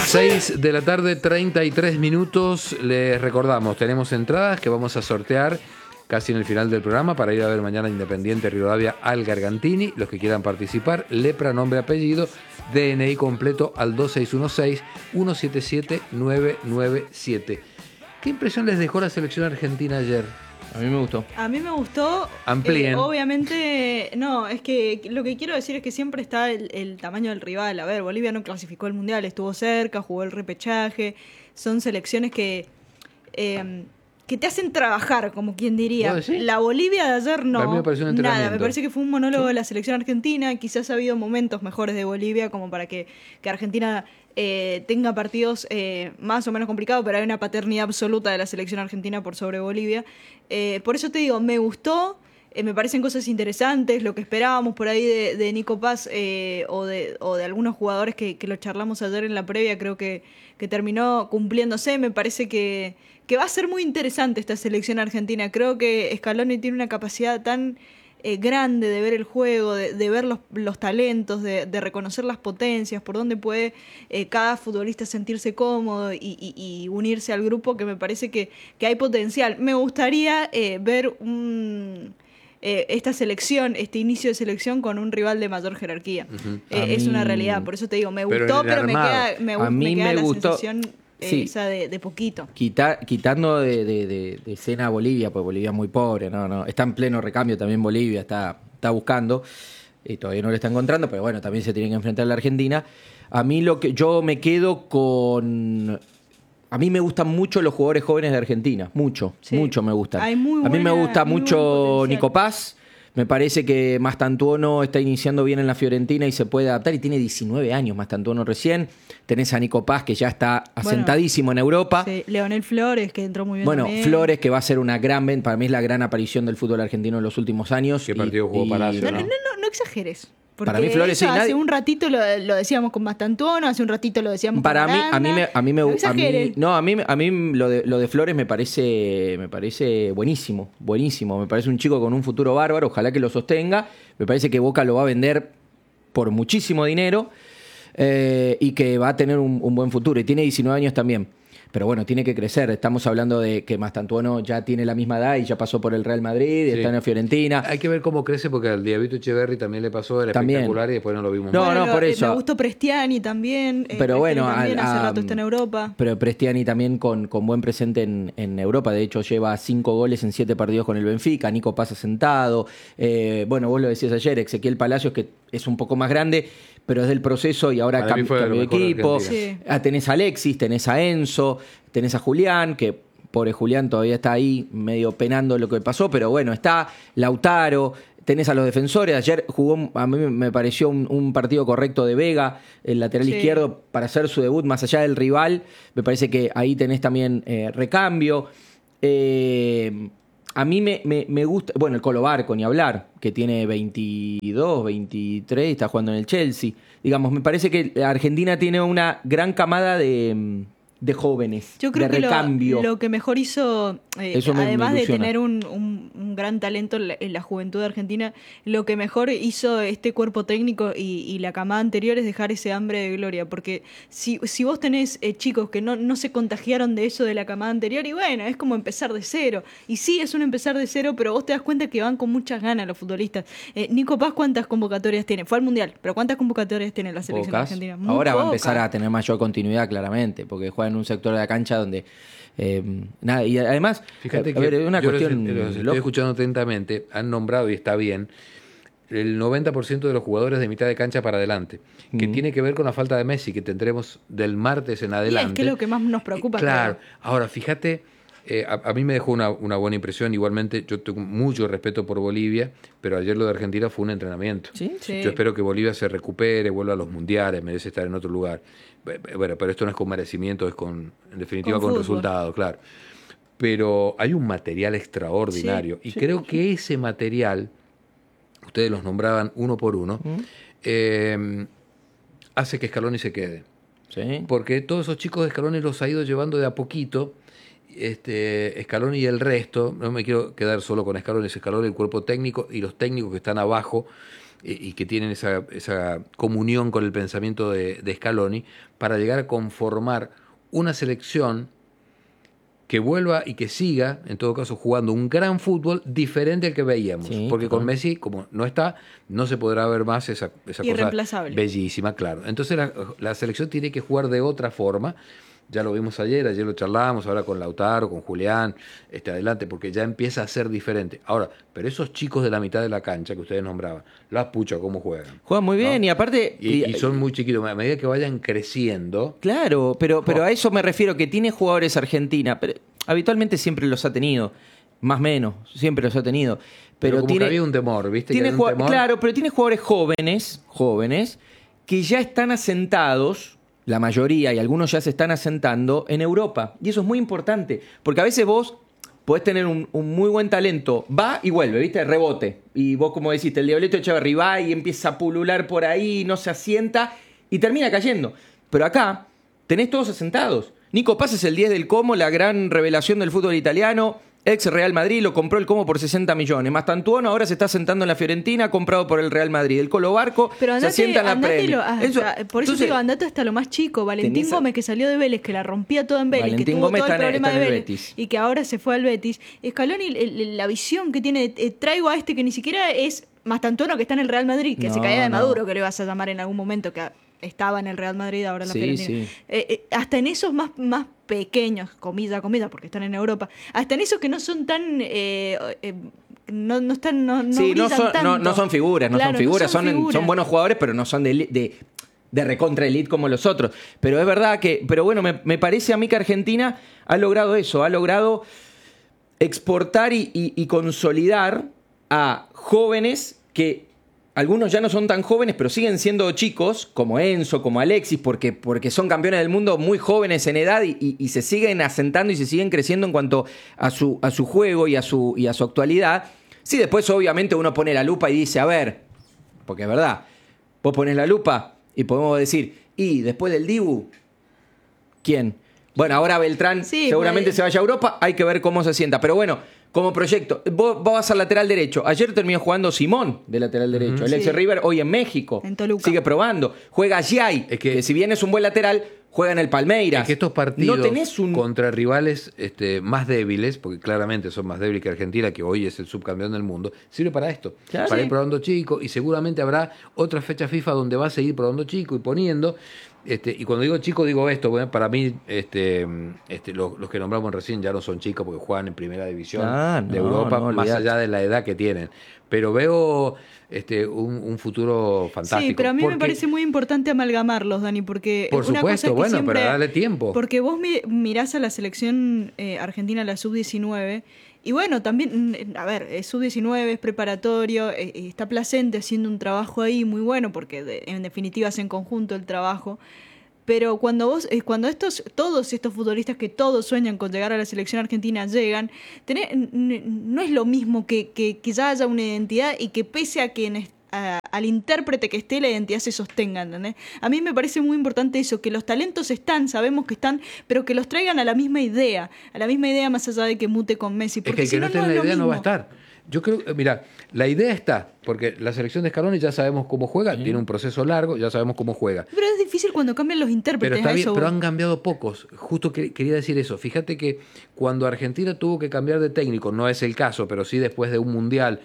6 de la tarde, 33 minutos. Les recordamos, tenemos entradas que vamos a sortear casi en el final del programa para ir a ver mañana Independiente Rivadavia al Gargantini. Los que quieran participar, Lepra, nombre, apellido, DNI completo al 2616-177-997. ¿Qué impresión les dejó la selección argentina ayer? A mí me gustó. A mí me gustó. Amplíen. Obviamente, no, es que lo que quiero decir es que siempre está el tamaño del rival. A ver, Bolivia no clasificó al Mundial, estuvo cerca, jugó el repechaje. Son selecciones que te hacen trabajar, como quien diría. La Bolivia de ayer no. A mí me pareció un entrenamiento. Nada, me parece que fue un monólogo de la selección argentina. Quizás ha habido momentos mejores de Bolivia como para que Argentina tenga partidos más o menos complicados, pero hay una paternidad absoluta de la selección argentina por sobre Bolivia. Por eso te digo, me gustó, me parecen cosas interesantes, lo que esperábamos por ahí de Nico Paz o de algunos jugadores que lo charlamos ayer en la previa, creo que terminó cumpliéndose. Me parece que va a ser muy interesante esta selección argentina. Creo que Scaloni tiene una capacidad tan grande de ver el juego, de ver los talentos, de reconocer las potencias, por dónde puede cada futbolista sentirse cómodo y unirse al grupo, que me parece que hay potencial. Me gustaría ver esta selección, este inicio de selección con un rival de mayor jerarquía. Es una realidad, por eso te digo, me gustó, pero me queda la sensación esa de poquito. Quitando de escena a Bolivia, porque Bolivia es muy pobre, no está en pleno recambio también Bolivia, está buscando, todavía no lo está encontrando, pero bueno, también se tiene que enfrentar a la Argentina. A mí yo me quedo con... A mí me gustan mucho los jugadores jóvenes de Argentina, mucho me gustan. A mí me gusta mucho Nico Paz. Me parece que Mastantuono está iniciando bien en la Fiorentina y se puede adaptar, y tiene 19 años Mastantuono recién. Tenés a Nico Paz, que ya está asentadísimo en Europa. Sí. Leonel Flores, que entró muy bien también. Flores, que va a ser una gran... Para mí es la gran aparición del fútbol argentino en los últimos años. ¿Qué partido jugó Palacio? No exageres. Porque para mí Flores hace un ratito lo decíamos con Mastantuono, hace un ratito lo decíamos con Aranda. A mí lo de Flores me parece buenísimo. Me parece un chico con un futuro bárbaro, ojalá que lo sostenga. Me parece que Boca lo va a vender por muchísimo dinero y que va a tener un buen futuro, y tiene 19 años también. Pero bueno, tiene que crecer. Estamos hablando de que Mastantuono ya tiene la misma edad y ya pasó por el Real Madrid, y está en la Fiorentina. Hay que ver cómo crece, porque al Diabito Echeverri también le pasó, era espectacular, y después no lo vimos más. No, por eso. Me gustó Prestiani también. Pero bueno, hace rato está en Europa. Pero Prestiani también con buen presente en Europa. De hecho, lleva 5 goles en 7 partidos con el Benfica. Nico Paz sentado. Vos lo decías ayer, Ezequiel Palacios, que es un poco más grande, pero es del proceso y ahora cambió de equipo. Sí. Tenés a Alexis, tenés a Enzo, tenés a Julián, que pobre Julián todavía está ahí medio penando lo que pasó, pero bueno, está Lautaro, tenés a los defensores. Ayer jugó, a mí me pareció un partido correcto de Vega, el lateral izquierdo, para hacer su debut, más allá del rival. Me parece que ahí tenés también recambio. A mí me gusta, bueno, el Colo Barco, ni hablar, que tiene 22, 23 y está jugando en el Chelsea. Digamos, me parece que Argentina tiene una gran camada de jóvenes, yo creo de recambio. Que lo que mejor hizo, además de tener un gran talento en la juventud de Argentina, lo que mejor hizo este cuerpo técnico y la camada anterior es dejar ese hambre de gloria, porque si vos tenés chicos que no se contagiaron de eso de la camada anterior, y bueno, es como empezar de cero, y sí, es un empezar de cero, pero vos te das cuenta que van con muchas ganas los futbolistas. Nico Paz, ¿cuántas convocatorias tiene? Fue al Mundial, pero ¿cuántas convocatorias tiene la selección argentina? Ahora va a empezar a tener mayor continuidad, claramente, porque juega en un sector de la cancha donde nada, y además fíjate que una cuestión los estoy escuchando atentamente, han nombrado, y está bien, el 90% de los jugadores de mitad de cancha para adelante, que tiene que ver con la falta de Messi, que tendremos del martes en adelante. Y es que es lo que más nos preocupa. Claro, ahora fíjate, a mí me dejó una buena impresión. Igualmente, yo tengo mucho respeto por Bolivia, pero ayer lo de Argentina fue un entrenamiento. Sí. Yo espero que Bolivia se recupere, vuelva a los mundiales, merece estar en otro lugar. Bueno, pero esto no es con merecimiento, es en definitiva con resultados, claro. Pero hay un material extraordinario, y creo que ese material, ustedes los nombraban uno por uno, hace que Scaloni se quede. ¿Sí? Porque todos esos chicos de Scaloni los ha ido llevando de a poquito. Scaloni y el resto, no me quiero quedar solo con Scaloni, es Scaloni, el cuerpo técnico y los técnicos que están abajo, y que tienen esa comunión con el pensamiento de Scaloni para llegar a conformar una selección que vuelva y que siga, en todo caso, jugando un gran fútbol diferente al que veíamos. Sí, porque con Messi, como no está, no se podrá ver más esa cosa bellísima, claro. Entonces la selección tiene que jugar de otra forma. Ya lo vimos ayer lo charlábamos, ahora con Lautaro, con Julián, adelante, porque ya empieza a ser diferente. Ahora, pero esos chicos de la mitad de la cancha que ustedes nombraban, las puchas, ¿cómo juegan? Juegan muy bien, ¿no? Y aparte... Y son muy chiquitos, a medida que vayan creciendo... Claro, pero a eso me refiero, que tiene jugadores Argentina, pero habitualmente siempre los ha tenido, más o menos, siempre los ha tenido. Pero como que había un temor, ¿viste? Tiene que había un temor. Claro, pero tiene jugadores jóvenes, que ya están asentados... La mayoría y algunos ya se están asentando en Europa. Y eso es muy importante. Porque a veces vos podés tener un muy buen talento. Va y vuelve, ¿viste? Rebote. Y vos, como decís, el Diablito Echeverri va y empieza a pulular por ahí, no se asienta y termina cayendo. Pero acá tenés todos asentados. Nico Paz es el 10 del Como, la gran revelación del fútbol italiano. Ex Real Madrid, lo compró el Como por 60 millones. Mastantuono ahora se está sentando en la Fiorentina, comprado por el Real Madrid. El Colo Barco se asienta en la Premier. Por eso digo, andate hasta lo más chico. Valentín Gómez, que salió de Vélez, que la rompía todo en Vélez, Valentín que tuvo Gómez todo el problema de Vélez y que ahora se fue al Betis. Scaloni, la visión que tiene, traigo a este que ni siquiera es Mastantuono, que está en el Real Madrid, que se caía de Maduro, que le vas a llamar en algún momento, que estaba en el Real Madrid, ahora en la Fiorentina. Sí. Hasta en esos más pequeños, comillas, porque están en Europa, hasta en esos que no son tan... no son figuras, son buenos jugadores, pero no son de recontra elite como los otros. Pero es verdad pero bueno, me parece a mí que Argentina ha logrado eso, ha logrado exportar y consolidar a jóvenes que algunos ya no son tan jóvenes, pero siguen siendo chicos, como Enzo, como Alexis, porque son campeones del mundo muy jóvenes en edad y se siguen asentando y se siguen creciendo en cuanto a su juego y a su actualidad. Sí, después obviamente uno pone la lupa y dice, a ver, porque es verdad, vos pones la lupa y podemos decir, y después del Dibu, ¿quién? Bueno, ahora Beltrán seguramente se vaya a Europa, hay que ver cómo se sienta, pero bueno, como proyecto, vos vas al lateral derecho. Ayer terminó jugando Simón de lateral derecho. El ex River hoy en México. En Toluca. Sigue probando. Juega Giai, que si bien es un buen lateral, juega en el Palmeiras. Es que estos partidos contra rivales más débiles, porque claramente son más débiles que Argentina, que hoy es el subcampeón del mundo, sirve para esto. Claro, para ir probando chicos, y seguramente habrá otra fecha FIFA donde va a seguir probando chicos y poniendo. Y cuando digo chico digo esto, bueno, para mí los que nombramos recién ya no son chicos porque juegan en primera división de Europa, más allá de la edad que tienen. Pero veo un futuro fantástico. Sí, pero a mí me parece muy importante amalgamarlos, Dani, porque por supuesto, una cosa es que bueno, siempre, pero dale tiempo. Porque vos mirás a la selección argentina, la sub-19, y bueno, también, a ver, es sub-19, es preparatorio, está Placente haciendo un trabajo ahí muy bueno, porque en definitiva es en conjunto el trabajo. Pero cuando todos estos futbolistas que todos sueñan con llegar a la selección argentina llegan, no es lo mismo que ya haya una identidad y que pese a que al intérprete que esté, la identidad se sostenga, ¿entendés? A mí me parece muy importante eso, que los talentos sabemos que están, pero que los traigan a la misma idea más allá de que mute con Messi. Porque es que el que no tenga la idea no va a estar. Yo creo, mira, la idea está, porque la selección de Scaloni ya sabemos cómo juega, tiene un proceso largo, ya sabemos cómo juega. Pero es difícil cuando cambian los intérpretes. Pero está bien, pero han cambiado pocos. Justo quería decir eso. Fíjate que cuando Argentina tuvo que cambiar de técnico, no es el caso, pero sí después de un mundial,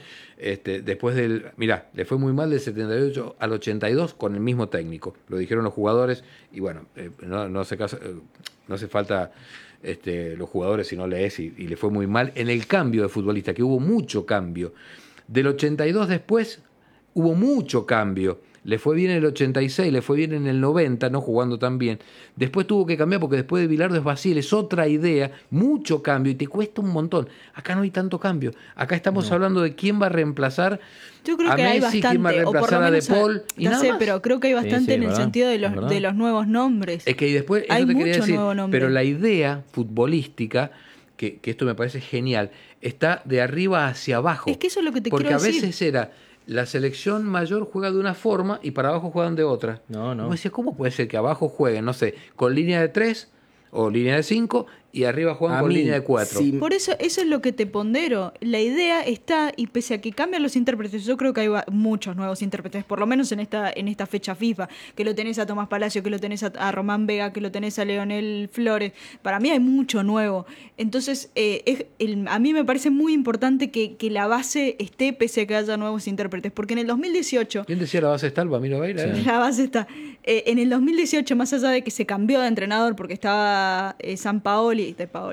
mirá, le fue muy mal del 78 al 82 con el mismo técnico. Lo dijeron los jugadores y bueno, no hace falta los jugadores si no lees y le fue muy mal en el cambio de futbolista, que hubo mucho cambio. Del 82 después hubo mucho cambio. Le fue bien en el 86, le fue bien en el 90, no jugando tan bien. Después tuvo que cambiar porque después de Bilardo es Basile, es otra idea, mucho cambio y te cuesta un montón. Acá no hay tanto cambio. Acá estamos hablando de quién va a reemplazar Yo creo a que Messi, hay bastante, quién va a reemplazar a De Paul y nada más. Pero creo que hay bastante en el sentido de los nuevos nombres. Es que después, hay eso te quería decir, nombre. pero la idea futbolística, que esto me parece genial, está de arriba hacia abajo. Es que eso es lo que te porque quiero decir. Porque a veces era... La selección mayor juega de una forma y para abajo juegan de otra. No. Decía, ¿cómo puede ser que abajo jueguen, no sé, con línea de 3 o línea de 5 y arriba juegan A con mí, línea de 4. sí. Por eso es lo que te pondero. La idea está, y pese a que cambian los intérpretes, yo creo que hay muchos nuevos intérpretes, por lo menos en esta fecha FIFA, que lo tenés a Tomás Palacio, que lo tenés a Román Vega, que lo tenés a Leonel Flores. Para mí hay mucho nuevo. Entonces, a mí me parece muy importante que la base esté pese a que haya nuevos intérpretes, porque en el 2018... ¿Quién decía la base está? Alvamiro Veira. Sí. La base está. En el 2018, más allá de que se cambió de entrenador porque estaba Sampaoli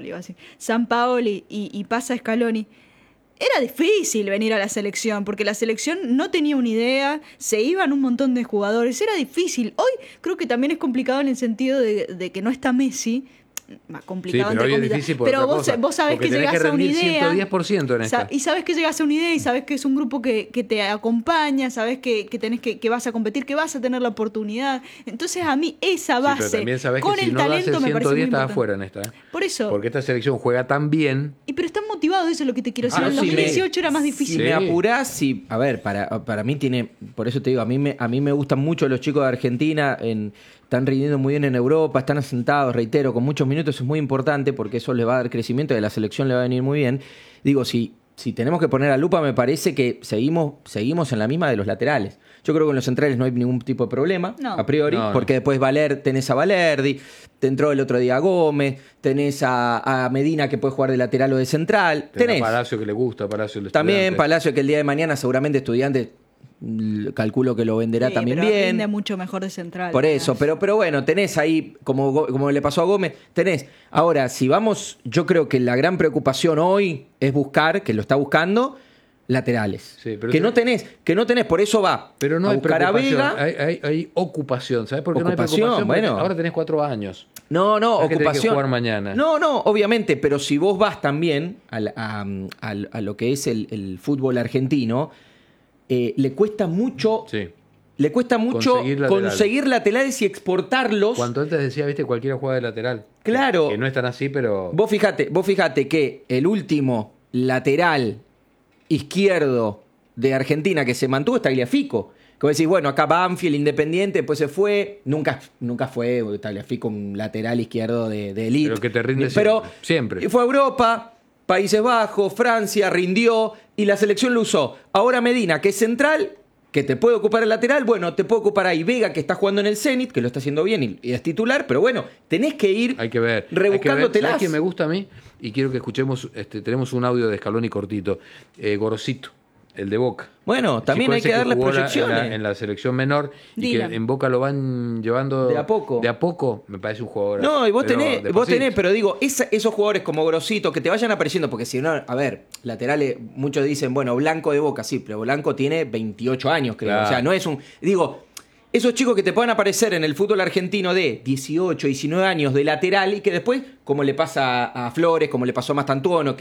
y pasa Scaloni, era difícil venir a la selección porque la selección no tenía una idea, se iban un montón de jugadores, era difícil. Hoy creo que también es complicado en el sentido de que no está Messi. Más complicado, Sí, pero entre hoy es comillas. difícil por Pero otra vos, cosa, vos sabés porque que tenés llegás que a una rendir idea 110% en esta. y sabés que llegás a una idea y sabés que es un grupo que te acompaña, sabés que tenés que vas a competir, que vas a tener la oportunidad. Entonces a mí esa Sí, base pero también sabés con que el si no das el talento me parece 110 muy estás importante. afuera en esta. Por eso. Porque esta selección juega tan bien. Pero están motivados, eso es lo que te quiero decir. Ah, En el sí, 2018 era más difícil. Si me apurás, sí, a ver, para mí tiene, por eso te digo, a mí me gustan mucho los chicos de Argentina, están rindiendo muy bien en Europa, están asentados, reitero, con muchos minutos, es muy importante porque eso les va a dar crecimiento y a la selección le va a venir muy bien. Digo, si tenemos que poner a lupa, me parece que seguimos en la misma de los laterales. Yo creo que en los centrales no hay ningún tipo de problema, No. a priori, No. porque después tenés a Valerdi, te entró el otro día Gómez, tenés a Medina que puede jugar de lateral o de central, Tenés a Palacio que le gusta, Palacio el también Estudiantes. Palacio, que el día de mañana seguramente Estudiantes calculo que lo venderá Sí, también pero bien. rinde mucho mejor de central. Por eso, pero bueno, tenés ahí, como le pasó a Gómez, tenés. Ahora, si vamos, yo creo que la gran preocupación hoy es buscar, que lo está buscando, laterales. Sí, pero que no tenés, por eso va Pero no a hay buscar a preocupación, Vega. hay ocupación. ¿Sabes por qué Ocupación, no hay preocupación? Porque bueno. ahora tenés 4 años. No, Es que tenés que ocupación. jugar mañana. No, obviamente, pero si vos vas también a lo que es el fútbol argentino, le cuesta mucho. Sí. Le cuesta mucho conseguir laterales y exportarlos. Cuanto antes decía, viste, cualquiera juega de lateral. Claro. Que no es tan así, pero... Vos fijate que el último lateral izquierdo de Argentina que se mantuvo es Tagliafico. Que vos decís, bueno, acá Banfield, Independiente, después se fue. Nunca fue Tagliafico un lateral izquierdo de elite. Pero que te rinde Pero siempre. fue a Europa, Países Bajos, Francia, rindió y la selección lo usó. Ahora Medina, que es central, que te puede ocupar el lateral, bueno, te puede ocupar ahí Vega, que está jugando en el Zenit, que lo está haciendo bien y es titular, pero bueno, tenés que ir Hay que ver. rebuscándotelas. ¿Sabes qué me gusta a mí? Y quiero que escuchemos, tenemos un audio de Scaloni cortito. Gorosito, el de Boca. Bueno, también hay que darle jugó proyecciones. en la selección menor y Dylan. que en Boca lo van llevando De a poco. De a poco, me parece un jugador. No, y vos pero tenés, despacito. pero digo, esos jugadores como Grosito que te vayan apareciendo, porque si no, a ver, laterales, muchos dicen, bueno, Blanco de Boca, sí, pero Blanco tiene 28 años, creo. Claro. O sea, no es un. Digo, esos chicos que te puedan aparecer en el fútbol argentino de 18, 19 años de lateral y que después, como le pasa a Flores, como le pasó a Mastantuono,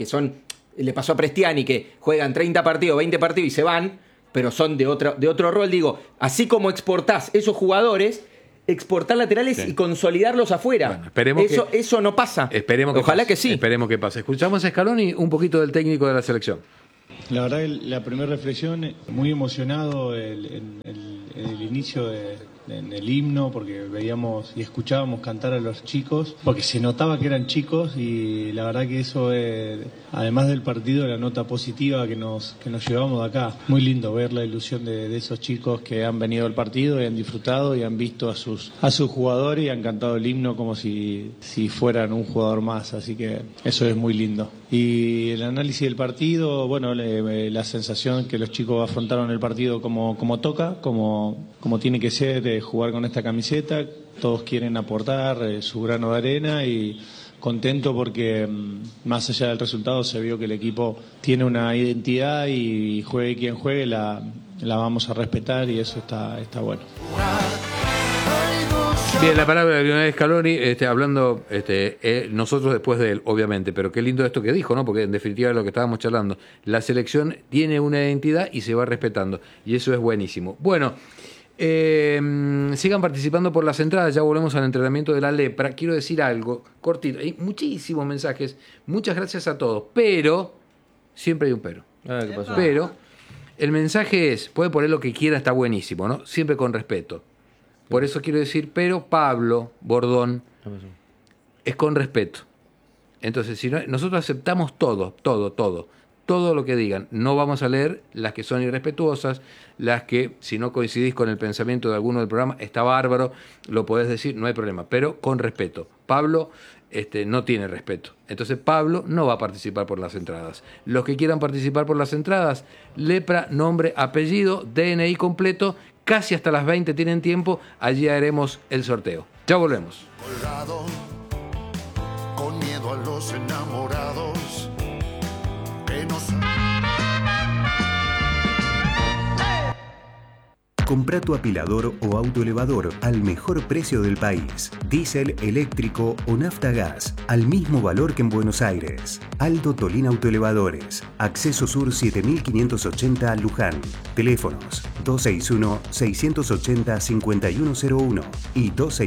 le pasó a Prestiani, que juegan 30 partidos, 20 partidos y se van, pero son de otro rol, digo, así como exportás esos jugadores, exportar laterales Sí. y consolidarlos afuera. Bueno, esperemos eso no pasa. Esperemos que Ojalá pase, que sí. Esperemos que pase. Escuchamos a Scaloni un poquito del técnico de la selección. La verdad que la primera reflexión, muy emocionado en el inicio en el himno, porque veíamos y escuchábamos cantar a los chicos, porque se notaba que eran chicos y la verdad que eso, además del partido, la nota positiva que nos llevamos de acá. Muy lindo ver la ilusión de esos chicos que han venido al partido y han disfrutado y han visto a sus jugadores y han cantado el himno como si fueran un jugador más, así que eso es muy lindo. Y el análisis del partido, bueno, la sensación que los chicos afrontaron el partido como toca, como tiene que ser, jugar con esta camiseta. Todos quieren aportar su grano de arena y contento porque más allá del resultado se vio que el equipo tiene una identidad y juegue quien juegue la vamos a respetar y eso está bueno. Bien, la palabra de Lionel Scaloni, hablando nosotros después de él, obviamente, pero qué lindo esto que dijo, ¿no? Porque en definitiva es lo que estábamos charlando. La selección tiene una identidad y se va respetando, y eso es buenísimo. Bueno, sigan participando por las entradas, ya volvemos al entrenamiento de la lepra. Quiero decir algo cortito, hay muchísimos mensajes, muchas gracias a todos, pero siempre hay un pero. ¿Qué pasó? Pero el mensaje es, puede poner lo que quiera, está buenísimo, ¿no? Siempre con respeto. Por eso quiero decir, pero Pablo Bordón es con respeto. Entonces, si no, nosotros aceptamos todo lo que digan. No vamos a leer las que son irrespetuosas, las que, si no coincidís con el pensamiento de alguno del programa, está bárbaro, lo podés decir, no hay problema, pero con respeto. Pablo no tiene respeto. Entonces Pablo no va a participar por las entradas. Los que quieran participar por las entradas, lepra, nombre, apellido, DNI completo, casi hasta las 20 tienen tiempo, allí haremos el sorteo. Ya volvemos. Colgado, con miedo a los enamorados, que no son... Comprá tu apilador o autoelevador al mejor precio del país. Diésel, eléctrico o nafta gas, al mismo valor que en Buenos Aires. Aldo Tolín Autoelevadores. Acceso Sur 7580 Luján. Teléfonos 261-680-5101 y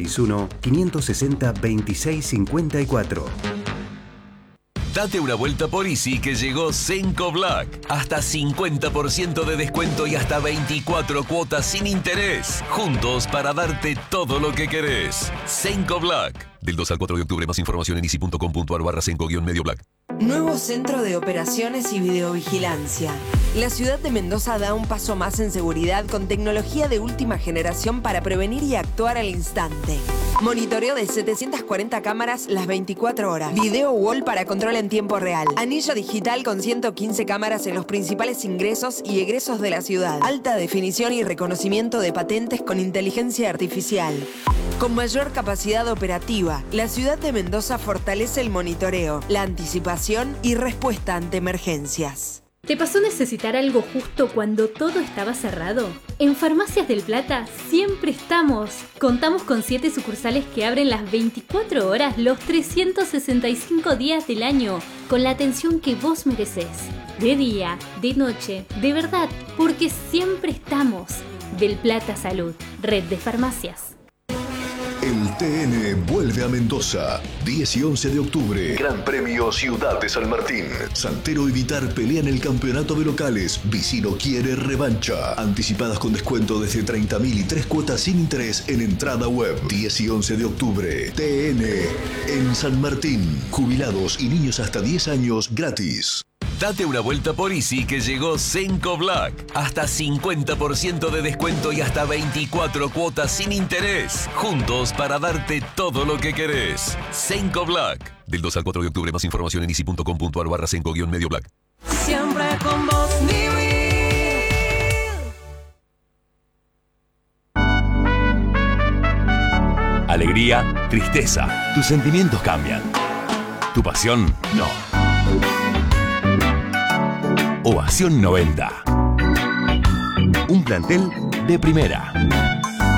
261-560-2654. Date una vuelta por Easy que llegó Cenco Black. Hasta 50% de descuento y hasta 24 cuotas sin interés. Juntos para darte todo lo que querés. Cenco Black. Del 2 al 4 de octubre, más información en easy.com.ar/Cenco-Medio Black. Nuevo Centro de Operaciones y Videovigilancia. La ciudad de Mendoza da un paso más en seguridad con tecnología de última generación para prevenir y actuar al instante. Monitoreo de 740 cámaras las 24 horas. Video wall para control en tiempo real. Anillo digital con 115 cámaras en los principales ingresos y egresos de la ciudad. Alta definición y reconocimiento de patentes con inteligencia artificial. Con mayor capacidad operativa, la ciudad de Mendoza fortalece el monitoreo, la anticipación y respuesta ante emergencias. ¿Te pasó necesitar algo justo cuando todo estaba cerrado? En Farmacias del Plata siempre estamos. Contamos con 7 sucursales que abren las 24 horas los 365 días del año, con la atención que vos merecés. De día, de noche, de verdad, porque siempre estamos. Del Plata Salud, red de farmacias. El TN vuelve a Mendoza, 10 y 11 de octubre. Gran Premio Ciudad de San Martín. Santero y Vitar pelean el campeonato de locales. Vicino quiere revancha. Anticipadas con descuento desde 30.000 y 3 cuotas sin interés en entrada web. 10 y 11 de octubre. TN en San Martín. Jubilados y niños hasta 10 años gratis. Date una vuelta por Easy que llegó Cenco Black. Hasta 50% de descuento y hasta 24 cuotas sin interés. Juntos para darte todo lo que querés. Cenco Black. Del 2 al 4 de octubre, más información en easy.com.ar/Cenco-Medio Black. Siempre con vos, Alegría, tristeza. Tus sentimientos cambian. Tu pasión, no. Ovación 90. Un plantel de primera.